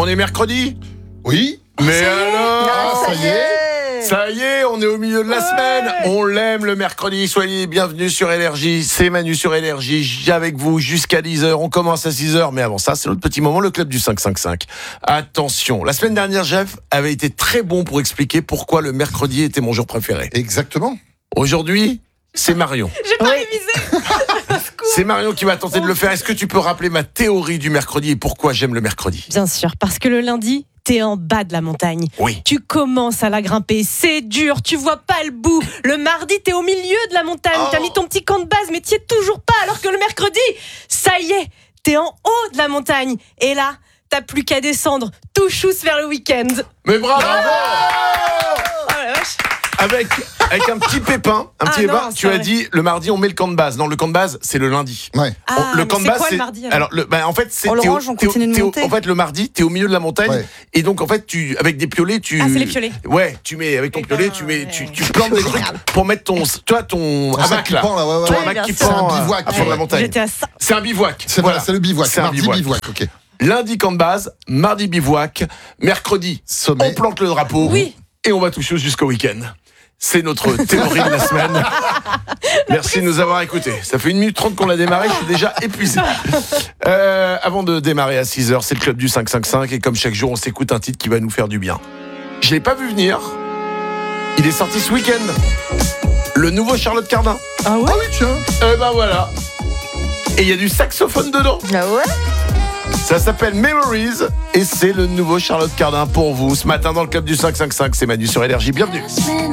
On est mercredi ? Oui. Mais alors Ça y est. on est au milieu de la semaine. On l'aime le mercredi. Soyez les bienvenus sur Énergie. C'est Manu sur Énergie. J'ai avec vous jusqu'à 10h. On commence à 6h. Mais avant ça, c'est notre petit moment, le club du 555. Attention. La semaine dernière, Jeff avait été très bon pour expliquer pourquoi le mercredi était mon jour préféré. Exactement. Aujourd'hui, c'est Marion. J'ai pas révisé. C'est Marion qui va tenter de le faire. Est-ce que tu peux rappeler ma théorie du mercredi et pourquoi j'aime le mercredi ? Bien sûr, parce que le lundi, t'es en bas de la montagne. Oui. Tu commences à la grimper, c'est dur, tu vois pas le bout. Le mardi, t'es au milieu de la montagne, t'as mis ton petit camp de base, mais t'y es toujours pas, alors que le mercredi, ça y est, t'es en haut de la montagne. Et là, t'as plus qu'à descendre, tout chousse vers le week-end. Mais bravo, Oh la vache. Avec un petit pépin, non, tu as vrai. dit le mardi on met le camp de base. Non, le camp de base c'est le lundi. Ouais. Mais c'est quoi le mardi, alors en fait c'est On le range, on continue de monter. en fait le mardi t'es au milieu de la montagne Ouais. et donc en fait tu avec des piolets tu Ah, c'est les piolets. Ouais, tu mets avec ton Eh piolet, ben, tu mets ouais. tu plantes des trucs pour mettre ton sac hamac qui là. pend, là, ouais, ouais. Ton Ouais, hamac bien qui sûr. pend C'est un bivouac, à fond de la ouais. montagne. J'étais à ça. C'est un bivouac. C'est voilà, c'est le bivouac. C'est un Mardi bivouac. ok. Lundi camp de base, mardi bivouac, mercredi Sommet. on plante le drapeau Oui. et on va toucher jusqu'au week-end. C'est notre théorie de la semaine. Merci de nous avoir écoutés. Ça fait 1 minute 30 qu'on l'a démarré, je suis déjà épuisé. Avant de démarrer à 6h, c'est le club du 555 et comme chaque jour, on s'écoute un titre qui va nous faire du bien. Je l'ai pas vu venir. Il est sorti ce week-end. Le nouveau Charlotte Cardin. Ah ouais. Ah oui, tiens. Et ben voilà. Et il y a du saxophone dedans. Ah ouais. Ça s'appelle Memories et c'est le nouveau Charlotte Cardin pour vous. Ce matin dans le club du 555, c'est Manu sur Énergie. Bienvenue. La semaine